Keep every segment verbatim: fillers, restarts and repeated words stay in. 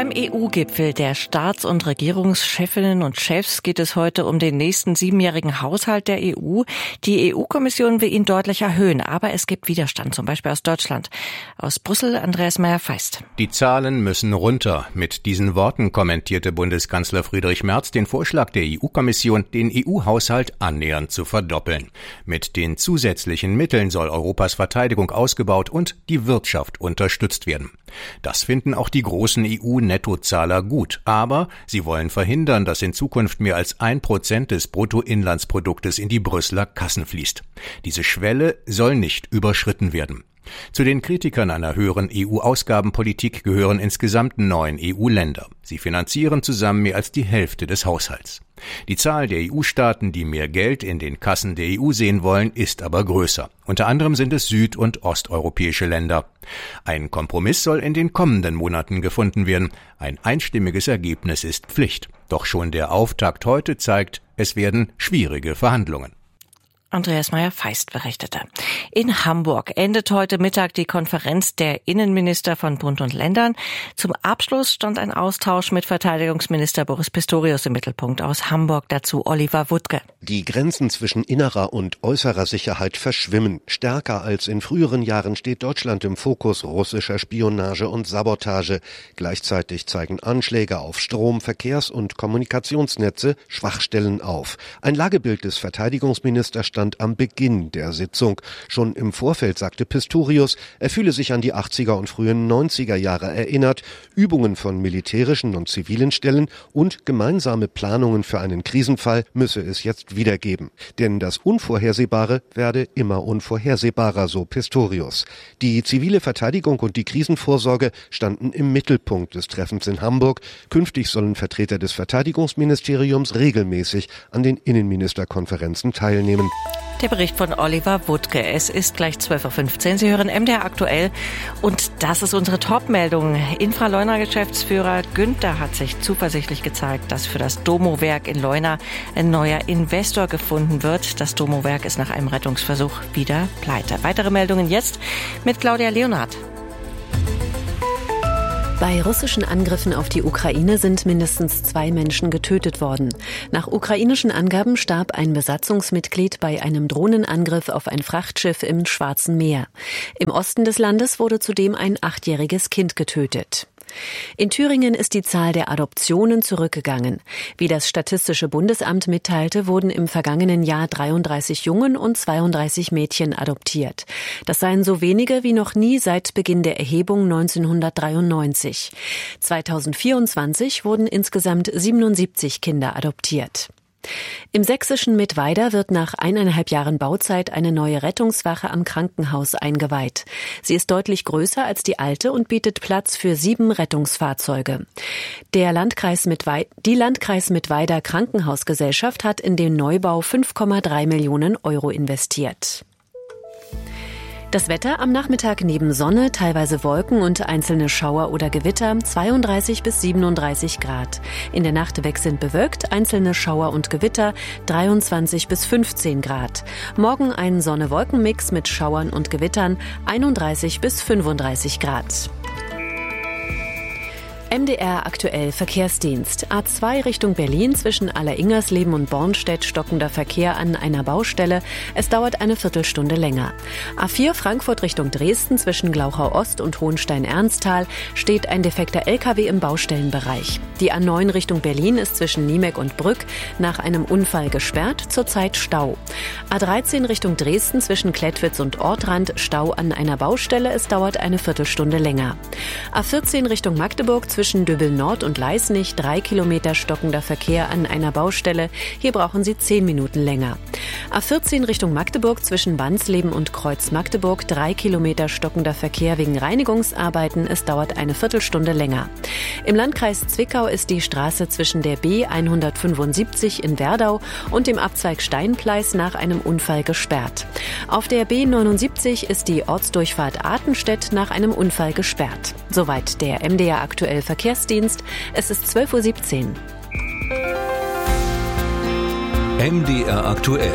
Beim E U-Gipfel der Staats- und Regierungschefinnen und Chefs geht es heute um den nächsten siebenjährigen Haushalt der E U. Die E U-Kommission will ihn deutlich erhöhen, aber es gibt Widerstand, zum Beispiel aus Deutschland. Aus Brüssel, Andreas Meyer-Feist. Die Zahlen müssen runter. Mit diesen Worten kommentierte Bundeskanzler Friedrich Merz den Vorschlag der E U-Kommission, den E U-Haushalt annähernd zu verdoppeln. Mit den zusätzlichen Mitteln soll Europas Verteidigung ausgebaut und die Wirtschaft unterstützt werden. Das finden auch die großen E U-Nettozahler gut, aber sie wollen verhindern, dass in Zukunft mehr als ein Prozent des Bruttoinlandsproduktes in die Brüsseler Kassen fließt. Diese Schwelle soll nicht überschritten werden. Zu den Kritikern einer höheren E U-Ausgabenpolitik gehören insgesamt neun E U-Länder. Sie finanzieren zusammen mehr als die Hälfte des Haushalts. Die Zahl der E U-Staaten, die mehr Geld in den Kassen der E U sehen wollen, ist aber größer. Unter anderem sind es süd- und osteuropäische Länder. Ein Kompromiss soll in den kommenden Monaten gefunden werden. Ein einstimmiges Ergebnis ist Pflicht. Doch schon der Auftakt heute zeigt, es werden schwierige Verhandlungen. Andreas Meyer-Feist berichtete. In Hamburg endet heute Mittag die Konferenz der Innenminister von Bund und Ländern. Zum Abschluss stand ein Austausch mit Verteidigungsminister Boris Pistorius im Mittelpunkt. Aus Hamburg dazu Oliver Wuttke. Die Grenzen zwischen innerer und äußerer Sicherheit verschwimmen. Stärker als in früheren Jahren steht Deutschland im Fokus russischer Spionage und Sabotage. Gleichzeitig zeigen Anschläge auf Strom-, Verkehrs- und Kommunikationsnetze Schwachstellen auf. Ein Lagebild des Verteidigungsministers stand am Beginn der Sitzung. Schon im Vorfeld sagte Pistorius, er fühle sich an die achtziger und frühen neunziger Jahre erinnert, Übungen von militärischen und zivilen Stellen und gemeinsame Planungen für einen Krisenfall müsse es jetzt wieder geben. Denn das Unvorhersehbare werde immer unvorhersehbarer, so Pistorius. Die zivile Verteidigung und die Krisenvorsorge standen im Mittelpunkt des Treffens in Hamburg. Künftig sollen Vertreter des Verteidigungsministeriums regelmäßig an den Innenministerkonferenzen teilnehmen. Der Bericht von Oliver Wuttke. Es ist gleich zwölf Uhr fünfzehn. Sie hören M D R aktuell. Und das ist unsere Top-Meldung. Infra-Leuna-Geschäftsführer Günther hat sich zuversichtlich gezeigt, dass für das Domo-Werk in Leuna ein neuer Investor gefunden wird. Das Domo-Werk ist nach einem Rettungsversuch wieder pleite. Weitere Meldungen jetzt mit Claudia Leonhardt. Bei russischen Angriffen auf die Ukraine sind mindestens zwei Menschen getötet worden. Nach ukrainischen Angaben starb ein Besatzungsmitglied bei einem Drohnenangriff auf ein Frachtschiff im Schwarzen Meer. Im Osten des Landes wurde zudem ein achtjähriges Kind getötet. In Thüringen ist die Zahl der Adoptionen zurückgegangen. Wie das Statistische Bundesamt mitteilte, wurden im vergangenen Jahr dreiunddreißig Jungen und zweiunddreißig Mädchen adoptiert. Das seien so wenige wie noch nie seit Beginn der Erhebung neunzehnhundertdreiundneunzig. zweitausendvierundzwanzig wurden insgesamt siebenundsiebzig Kinder adoptiert. Im sächsischen Mittweida wird nach eineinhalb Jahren Bauzeit eine neue Rettungswache am Krankenhaus eingeweiht. Sie ist deutlich größer als die alte und bietet Platz für sieben Rettungsfahrzeuge. Der Landkreis Mittweida, die Landkreis Mittweida Krankenhausgesellschaft hat in den Neubau fünf Komma drei Millionen Euro investiert. Das Wetter am Nachmittag neben Sonne, teilweise Wolken und einzelne Schauer oder Gewitter, zweiunddreißig bis siebenunddreißig Grad. In der Nacht wechselnd bewölkt, einzelne Schauer und Gewitter, dreiundzwanzig bis fünfzehn Grad. Morgen ein Sonne-Wolken-Mix mit Schauern und Gewittern, einunddreißig bis fünfunddreißig Grad. M D R aktuell Verkehrsdienst. A zwei Richtung Berlin zwischen Aller-Ingersleben und Bornstedt stockender Verkehr an einer Baustelle. Es dauert eine Viertelstunde länger. A vier Frankfurt Richtung Dresden zwischen Glauchau Ost und Hohenstein-Ernsthal steht ein defekter L K W im Baustellenbereich. Die A neun Richtung Berlin ist zwischen Niemek und Brück nach einem Unfall gesperrt, zurzeit Stau. A dreizehn Richtung Dresden zwischen Klettwitz und Ortrand Stau an einer Baustelle. Es dauert eine Viertelstunde länger. A vierzehn Richtung Magdeburg zwischen Dübbel Nord und Leisnig drei Kilometer stockender Verkehr an einer Baustelle. Hier brauchen Sie zehn Minuten länger. A vierzehn Richtung Magdeburg zwischen Wansleben und Kreuz Magdeburg drei Kilometer stockender Verkehr wegen Reinigungsarbeiten. Es dauert eine Viertelstunde länger. Im Landkreis Zwickau ist die Straße zwischen der B hundertfünfundsiebzig in Werdau und dem Abzweig Steinpleis nach einem Unfall gesperrt. Auf der B neunundsiebzig ist die Ortsdurchfahrt Artenstedt nach einem Unfall gesperrt. Soweit der M D R aktuell Verkehrsdienst. Es ist zwölf Uhr siebzehn. M D R aktuell.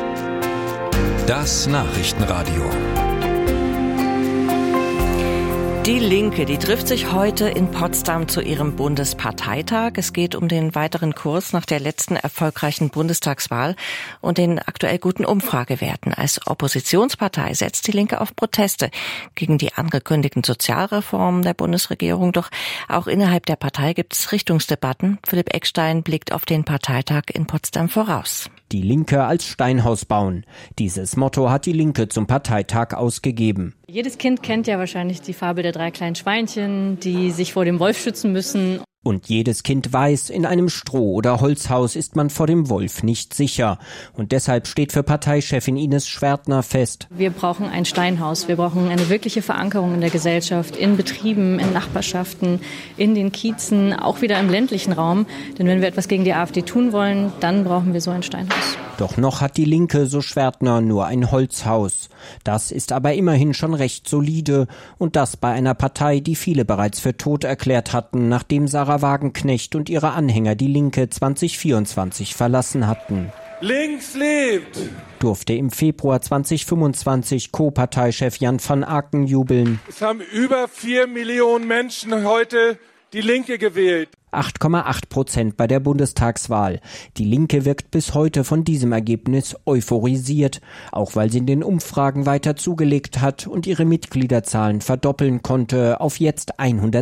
Das Nachrichtenradio. Die Linke, die trifft sich heute in Potsdam zu ihrem Bundesparteitag. Es geht um den weiteren Kurs nach der letzten erfolgreichen Bundestagswahl und den aktuell guten Umfragewerten. Als Oppositionspartei setzt die Linke auf Proteste gegen die angekündigten Sozialreformen der Bundesregierung. Doch auch innerhalb der Partei gibt es Richtungsdebatten. Philipp Eckstein blickt auf den Parteitag in Potsdam voraus. Die Linke als Steinhaus bauen. Dieses Motto hat die Linke zum Parteitag ausgegeben. Jedes Kind kennt ja wahrscheinlich die Fabel der drei kleinen Schweinchen, die sich vor dem Wolf schützen müssen. Und jedes Kind weiß, in einem Stroh- oder Holzhaus ist man vor dem Wolf nicht sicher. Und deshalb steht für Parteichefin Ines Schwertner fest: Wir brauchen ein Steinhaus. Wir brauchen eine wirkliche Verankerung in der Gesellschaft, in Betrieben, in Nachbarschaften, in den Kiezen, auch wieder im ländlichen Raum. Denn wenn wir etwas gegen die AfD tun wollen, dann brauchen wir so ein Steinhaus. Doch noch hat die Linke, so Schwertner, nur ein Holzhaus. Das ist aber immerhin schon recht solide. Und das bei einer Partei, die viele bereits für tot erklärt hatten, nachdem Sarah Wagenknecht und ihre Anhänger die Linke zwanzig vierundzwanzig verlassen hatten. Links lebt! Durfte im Februar zwanzig fünfundzwanzig Co-Parteichef Jan van Aken jubeln. Es haben über vier Millionen Menschen heute die Linke gewählt. acht Komma acht Prozent bei der Bundestagswahl. Die Linke wirkt bis heute von diesem Ergebnis euphorisiert, auch weil sie in den Umfragen weiter zugelegt hat und ihre Mitgliederzahlen verdoppeln konnte auf jetzt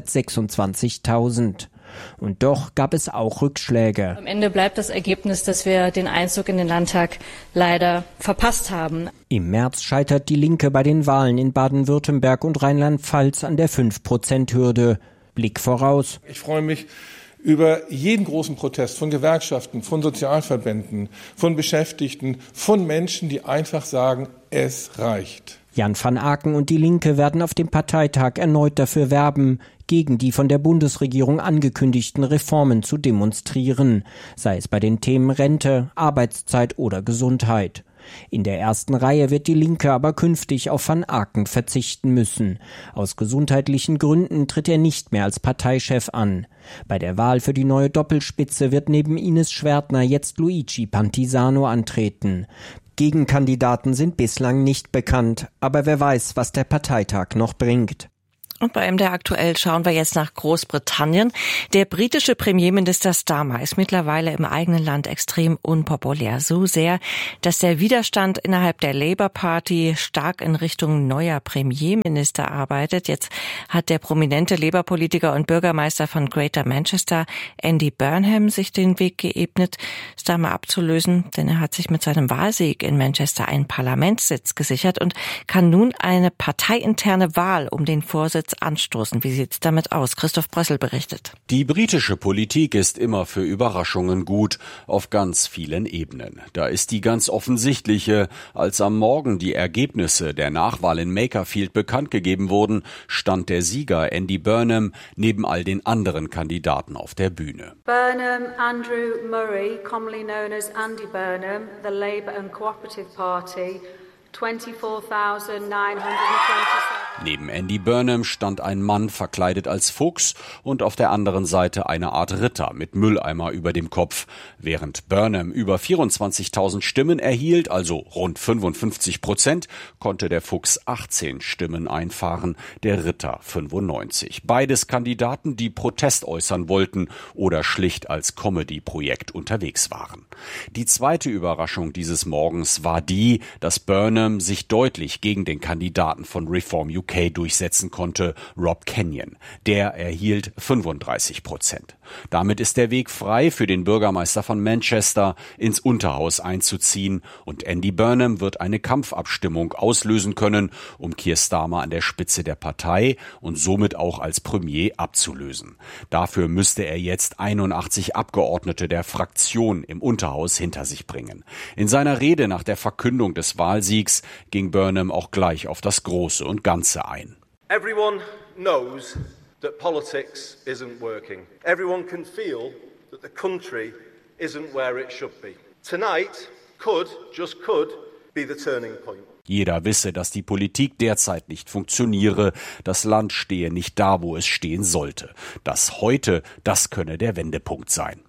hundertsechsundzwanzigtausend. Und doch gab es auch Rückschläge. Am Ende bleibt das Ergebnis, dass wir den Einzug in den Landtag leider verpasst haben. Im März scheitert die Linke bei den Wahlen in Baden-Württemberg und Rheinland-Pfalz an der fünf Prozent Hürde. Blick voraus. Ich freue mich über jeden großen Protest von Gewerkschaften, von Sozialverbänden, von Beschäftigten, von Menschen, die einfach sagen, es reicht. Jan van Aken und die Linke werden auf dem Parteitag erneut dafür werben, gegen die von der Bundesregierung angekündigten Reformen zu demonstrieren, sei es bei den Themen Rente, Arbeitszeit oder Gesundheit. In der ersten Reihe wird die Linke aber künftig auf Van Aken verzichten müssen. Aus gesundheitlichen Gründen tritt er nicht mehr als Parteichef an. Bei der Wahl für die neue Doppelspitze wird neben Ines Schwertner jetzt Luigi Pantisano antreten. Gegenkandidaten sind bislang nicht bekannt, aber wer weiß, was der Parteitag noch bringt. Und bei M D R aktuell schauen wir jetzt nach Großbritannien. Der britische Premierminister Starmer ist mittlerweile im eigenen Land extrem unpopulär. So sehr, dass der Widerstand innerhalb der Labour Party stark in Richtung neuer Premierminister arbeitet. Jetzt hat der prominente Labour-Politiker und Bürgermeister von Greater Manchester, Andy Burnham, sich den Weg geebnet, Starmer abzulösen. Denn er hat sich mit seinem Wahlsieg in Manchester einen Parlamentssitz gesichert und kann nun eine parteiinterne Wahl um den Vorsitz anstoßen. Wie sieht's damit aus? Christoph Brössel berichtet. Die britische Politik ist immer für Überraschungen gut, auf ganz vielen Ebenen. Da ist die ganz offensichtliche: Als am Morgen die Ergebnisse der Nachwahl in Makerfield bekannt gegeben wurden, stand der Sieger Andy Burnham neben all den anderen Kandidaten auf der Bühne. Burnham Andrew Murray, commonly known as Andy Burnham, the Labour and Cooperative Party, twenty-four thousand nine hundred twenty-seven. Neben Andy Burnham stand ein Mann verkleidet als Fuchs und auf der anderen Seite eine Art Ritter mit Mülleimer über dem Kopf. Während Burnham über vierundzwanzigtausend Stimmen erhielt, also rund fünfundfünfzig Prozent, konnte der Fuchs achtzehn Stimmen einfahren, der Ritter fünfundneunzig. Beides Kandidaten, die Protest äußern wollten oder schlicht als Comedy-Projekt unterwegs waren. Die zweite Überraschung dieses Morgens war die, dass Burnham sich deutlich gegen den Kandidaten von Reform U K durchsetzen konnte, Rob Kenyon. Der erhielt fünfunddreißig Prozent. Damit ist der Weg frei für den Bürgermeister von Manchester, ins Unterhaus einzuziehen, und Andy Burnham wird eine Kampfabstimmung auslösen können, um Keir Starmer an der Spitze der Partei und somit auch als Premier abzulösen. Dafür müsste er jetzt einundachtzig Abgeordnete der Fraktion im Unterhaus hinter sich bringen. In seiner Rede nach der Verkündung des Wahlsiegs ging Burnham auch gleich auf das Große und Ganze ein. Everyone knows that politics isn't working. Everyone can feel that the country isn't where it should be. Tonight could, just could, be the turning point. Jeder wisse, dass die Politik derzeit nicht funktioniere, das Land stehe nicht da, wo es stehen sollte. Das heute, das könne der Wendepunkt sein.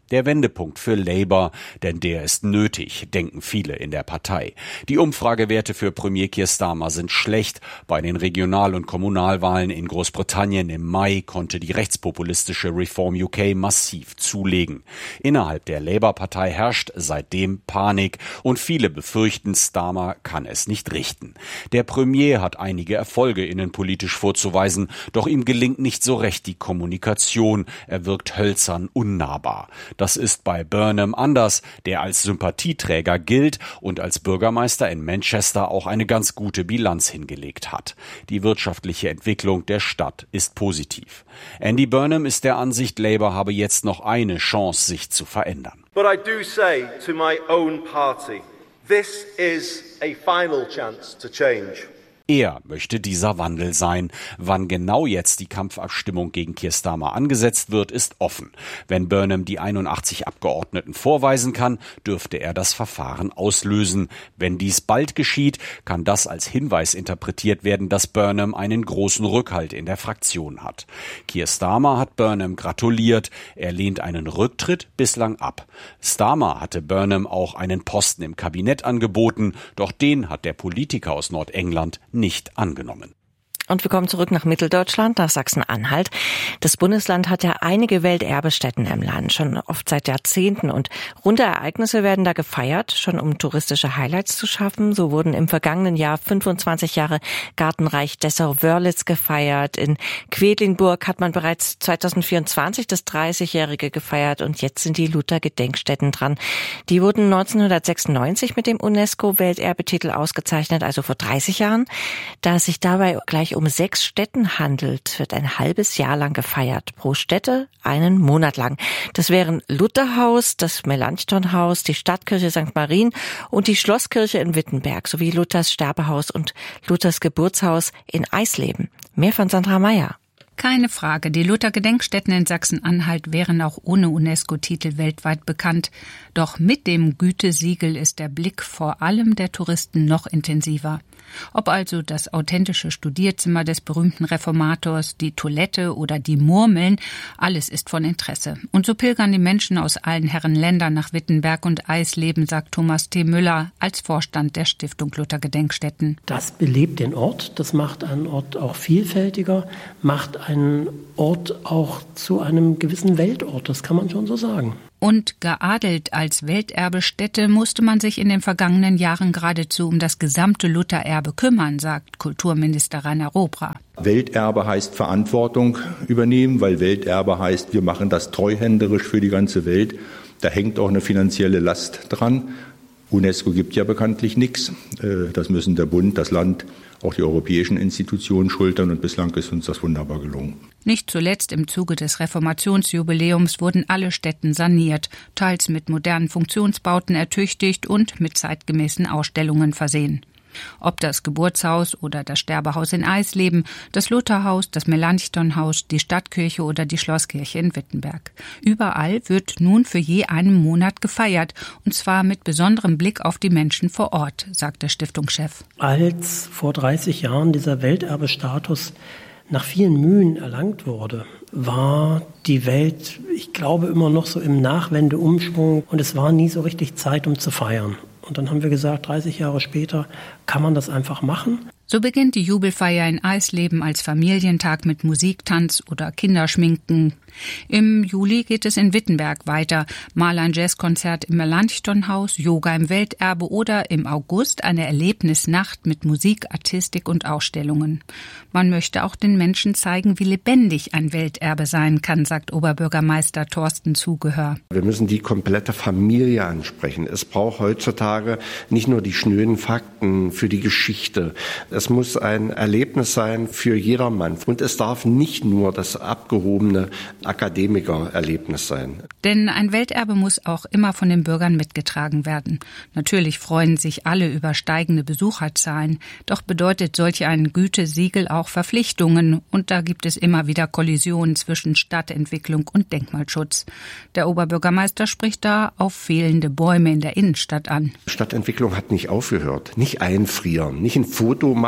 Der Wendepunkt für Labour, denn der ist nötig, denken viele in der Partei. Die Umfragewerte für Premier Keir Starmer sind schlecht. Bei den Regional- und Kommunalwahlen in Großbritannien im Mai konnte die rechtspopulistische Reform U K massiv zulegen. Innerhalb der Labour-Partei herrscht seitdem Panik und viele befürchten, Starmer kann es nicht richten. Der Premier hat einige Erfolge innenpolitisch vorzuweisen, doch ihm gelingt nicht so recht die Kommunikation. Er wirkt hölzern, unnahbar. Das ist bei Burnham anders, der als Sympathieträger gilt und als Bürgermeister in Manchester auch eine ganz gute Bilanz hingelegt hat. Die wirtschaftliche Entwicklung der Stadt ist positiv. Andy Burnham ist der Ansicht, Labour habe jetzt noch eine Chance, sich zu verändern. But I do say to my own party, this is a final chance to change. Er möchte dieser Wandel sein. Wann genau jetzt die Kampfabstimmung gegen Keir Starmer angesetzt wird, ist offen. Wenn Burnham die einundachtzig Abgeordneten vorweisen kann, dürfte er das Verfahren auslösen. Wenn dies bald geschieht, kann das als Hinweis interpretiert werden, dass Burnham einen großen Rückhalt in der Fraktion hat. Keir Starmer hat Burnham gratuliert. Er lehnt einen Rücktritt bislang ab. Starmer hatte Burnham auch einen Posten im Kabinett angeboten, doch den hat der Politiker aus Nordengland nicht angenommen. Und wir kommen zurück nach Mitteldeutschland, nach Sachsen-Anhalt. Das Bundesland hat ja einige Welterbestätten im Land, schon oft seit Jahrzehnten. Und runde Ereignisse werden da gefeiert, schon um touristische Highlights zu schaffen. So wurden im vergangenen Jahr fünfundzwanzig Jahre Gartenreich Dessau-Wörlitz gefeiert. In Quedlinburg hat man bereits zweitausendvierundzwanzig das dreißigjährige gefeiert. Und jetzt sind die Luther-Gedenkstätten dran. Die wurden neunzehnhundertsechsundneunzig mit dem UNESCO-Welterbetitel ausgezeichnet, also vor dreißig Jahren. Da es sich dabei gleich um sechs Stätten handelt, wird ein halbes Jahr lang gefeiert. Pro Stätte einen Monat lang. Das wären Lutherhaus, das Melanchthonhaus, die Stadtkirche Sankt Marien und die Schlosskirche in Wittenberg sowie Luthers Sterbehaus und Luthers Geburtshaus in Eisleben. Mehr von Sandra Meyer. Keine Frage, die Luther-Gedenkstätten in Sachsen-Anhalt wären auch ohne UNESCO-Titel weltweit bekannt. Doch mit dem Gütesiegel ist der Blick vor allem der Touristen noch intensiver. Ob also das authentische Studierzimmer des berühmten Reformators, die Toilette oder die Murmeln, alles ist von Interesse. Und so pilgern die Menschen aus allen Herrenländern nach Wittenberg und Eisleben, sagt Thomas T. Müller als Vorstand der Stiftung Luther-Gedenkstätten. Das belebt den Ort, das macht einen Ort auch vielfältiger, macht einen Ort auch zu einem gewissen Weltort, das kann man schon so sagen. Und geadelt als Welterbestätte musste man sich in den vergangenen Jahren geradezu um das gesamte Luthererbe kümmern, sagt Kulturminister Rainer Robra. Welterbe heißt Verantwortung übernehmen, weil Welterbe heißt, wir machen das treuhänderisch für die ganze Welt. Da hängt auch eine finanzielle Last dran. UNESCO gibt ja bekanntlich nichts. Das müssen der Bund, das Land, auch die europäischen Institutionen schultern und bislang ist uns das wunderbar gelungen. Nicht zuletzt im Zuge des Reformationsjubiläums wurden alle Stätten saniert, teils mit modernen Funktionsbauten ertüchtigt und mit zeitgemäßen Ausstellungen versehen. Ob das Geburtshaus oder das Sterbehaus in Eisleben, das Lutherhaus, das Melanchthonhaus, die Stadtkirche oder die Schlosskirche in Wittenberg. Überall wird nun für je einen Monat gefeiert, und zwar mit besonderem Blick auf die Menschen vor Ort, sagt der Stiftungschef. Als vor dreißig Jahren dieser Welterbestatus nach vielen Mühen erlangt wurde, war die Welt, ich glaube, immer noch so im Nachwendeumschwung und es war nie so richtig Zeit, um zu feiern. Und dann haben wir gesagt, dreißig Jahre später kann man das einfach machen. So beginnt die Jubelfeier in Eisleben als Familientag mit Musik, Tanz oder Kinderschminken. Im Juli geht es in Wittenberg weiter. Mal ein Jazzkonzert im Melanchthonhaus, Yoga im Welterbe oder im August eine Erlebnisnacht mit Musik, Artistik und Ausstellungen. Man möchte auch den Menschen zeigen, wie lebendig ein Welterbe sein kann, sagt Oberbürgermeister Thorsten Zugehör. Wir müssen die komplette Familie ansprechen. Es braucht heutzutage nicht nur die schnöden Fakten für die Geschichte. Es muss ein Erlebnis sein für jedermann. Und es darf nicht nur das abgehobene Akademikererlebnis sein. Denn ein Welterbe muss auch immer von den Bürgern mitgetragen werden. Natürlich freuen sich alle über steigende Besucherzahlen. Doch bedeutet solch ein Gütesiegel auch Verpflichtungen. Und da gibt es immer wieder Kollisionen zwischen Stadtentwicklung und Denkmalschutz. Der Oberbürgermeister spricht da auf fehlende Bäume in der Innenstadt an. Stadtentwicklung hat nicht aufgehört. Nicht einfrieren, nicht ein Foto machen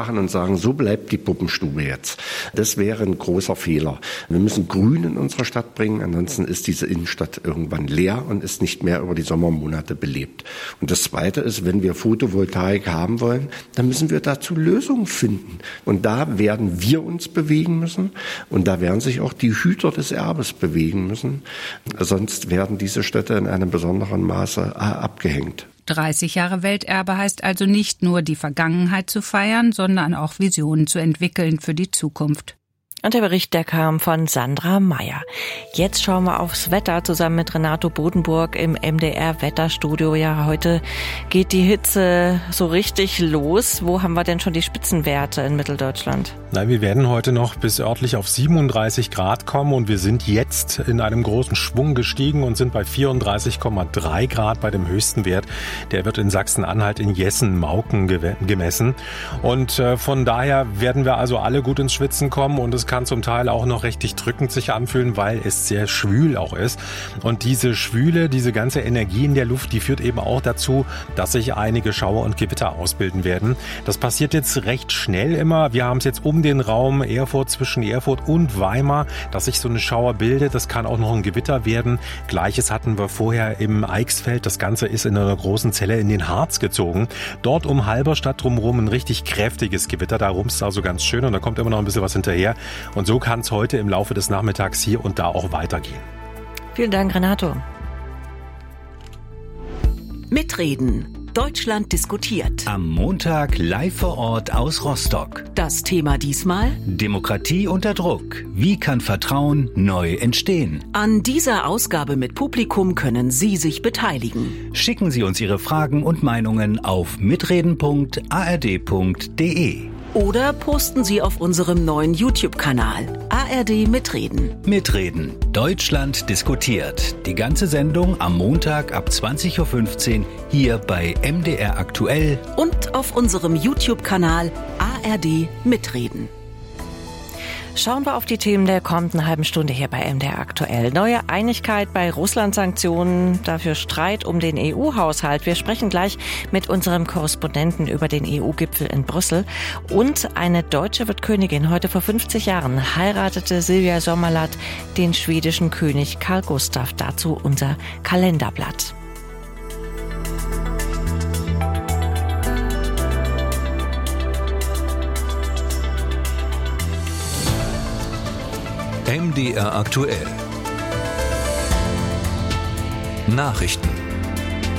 machen und sagen, so bleibt die Puppenstube jetzt. Das wäre ein großer Fehler. Wir müssen Grün in unsere Stadt bringen, ansonsten ist diese Innenstadt irgendwann leer und ist nicht mehr über die Sommermonate belebt. Und das Zweite ist, wenn wir Photovoltaik haben wollen, dann müssen wir dazu Lösungen finden. Und da werden wir uns bewegen müssen und da werden sich auch die Hüter des Erbes bewegen müssen. Sonst werden diese Städte in einem besonderen Maße abgehängt. dreißig Jahre Welterbe heißt also nicht nur die Vergangenheit zu feiern, sondern auch Visionen zu entwickeln für die Zukunft. Und der Bericht, der kam von Sandra Meyer. Jetzt schauen wir aufs Wetter zusammen mit Renato Bodenburg im M D R-Wetterstudio. Ja, heute geht die Hitze so richtig los. Wo haben wir denn schon die Spitzenwerte in Mitteldeutschland? Nein, wir werden heute noch bis örtlich auf siebenunddreißig Grad kommen und wir sind jetzt in einem großen Schwung gestiegen und sind bei vierunddreißig Komma drei Grad bei dem höchsten Wert. Der wird in Sachsen-Anhalt in Jessen-Mauken gemessen. Und äh, von daher werden wir also alle gut ins Schwitzen kommen und es kann zum Teil auch noch richtig drückend sich anfühlen, weil es sehr schwül auch ist. Und diese Schwüle, diese ganze Energie in der Luft, die führt eben auch dazu, dass sich einige Schauer und Gewitter ausbilden werden. Das passiert jetzt recht schnell immer. Wir haben es jetzt um den Raum Erfurt, zwischen Erfurt und Weimar, dass sich so eine Schauer bildet. Das kann auch noch ein Gewitter werden. Gleiches hatten wir vorher im Eichsfeld. Das Ganze ist in einer großen Zelle in den Harz gezogen. Dort um Halberstadt drumherum ein richtig kräftiges Gewitter. Da rumst es also ganz schön und da kommt immer noch ein bisschen was hinterher. Und so kann es heute im Laufe des Nachmittags hier und da auch weitergehen. Vielen Dank, Renato. Mitreden. Deutschland diskutiert. Am Montag live vor Ort aus Rostock. Das Thema diesmal? Demokratie unter Druck. Wie kann Vertrauen neu entstehen? An dieser Ausgabe mit Publikum können Sie sich beteiligen. Schicken Sie uns Ihre Fragen und Meinungen auf mitreden punkt a r d punkt d e. Oder posten Sie auf unserem neuen YouTube-Kanal A R D Mitreden. Mitreden. Deutschland diskutiert. Die ganze Sendung am Montag ab zwanzig Uhr fünfzehn hier bei M D R Aktuell und auf unserem YouTube-Kanal A R D Mitreden. Schauen wir auf die Themen der kommenden halben Stunde hier bei M D R Aktuell. Neue Einigkeit bei Russland-Sanktionen, dafür Streit um den E U-Haushalt. Wir sprechen gleich mit unserem Korrespondenten über den E U-Gipfel in Brüssel. Und eine Deutsche wird Königin. Heute vor fünfzig Jahren heiratete Silvia Sommerlath den schwedischen König Carl Gustaf. Dazu unser Kalenderblatt. M D R Aktuell. Nachrichten.